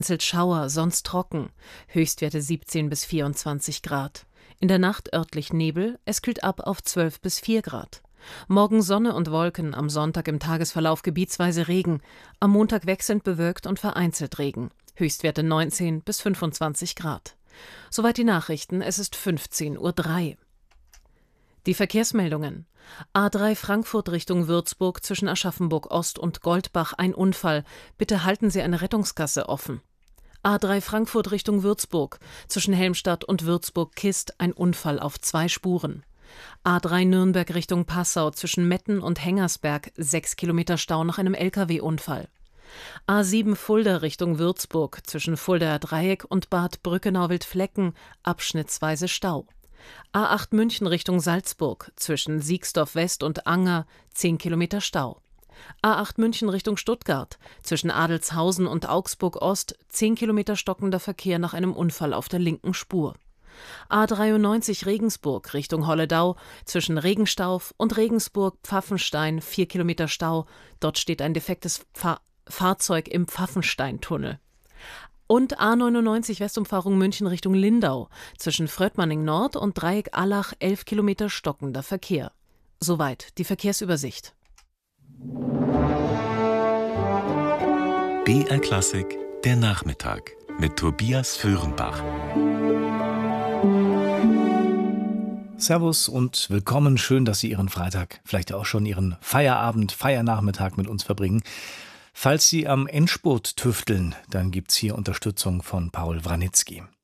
Vereinzelt Schauer, sonst trocken. Höchstwerte 17 bis 24 Grad. In der Nacht örtlich Nebel, es kühlt ab auf 12 bis 4 Grad. Morgen Sonne und Wolken, am Sonntag im Tagesverlauf gebietsweise Regen, am Montag wechselnd bewölkt und vereinzelt Regen. Höchstwerte 19 bis 25 Grad. Soweit die Nachrichten, es ist 15:03 Uhr. Die Verkehrsmeldungen. A3 Frankfurt Richtung Würzburg zwischen Aschaffenburg Ost und Goldbach ein Unfall. Bitte halten Sie eine Rettungsgasse offen. A3 Frankfurt Richtung Würzburg zwischen Helmstadt und Würzburg-Kist ein Unfall auf 2 Spuren. A3 Nürnberg Richtung Passau zwischen Metten und Hengersberg 6 Kilometer Stau nach einem Lkw-Unfall. A7 Fulda Richtung Würzburg zwischen Fuldaer Dreieck und Bad Brückenau-Wildflecken abschnittsweise Stau. A8 München Richtung Salzburg zwischen Siegsdorf West und Anger 10 Kilometer Stau. A8 München Richtung Stuttgart zwischen Adelzhausen und Augsburg Ost 10 Kilometer stockender Verkehr nach einem Unfall auf der linken Spur. A93 Regensburg Richtung Holledau zwischen Regenstauf und Regensburg-Pfaffenstein 4 Kilometer Stau. Dort steht ein defektes Fahrzeug im Pfaffensteintunnel. Und A99 Westumfahrung München Richtung Lindau zwischen Fröttmanning Nord und Dreieck Allach 11 Kilometer stockender Verkehr. Soweit die Verkehrsübersicht. BR Klassik, der Nachmittag mit Tobias Föhrenbach. Servus und willkommen. Schön, dass Sie Ihren Freitag, vielleicht auch schon Ihren Feierabend, Feiernachmittag mit uns verbringen. Falls Sie am Endspurt tüfteln, dann gibt's hier Unterstützung von Paul Wranitzky.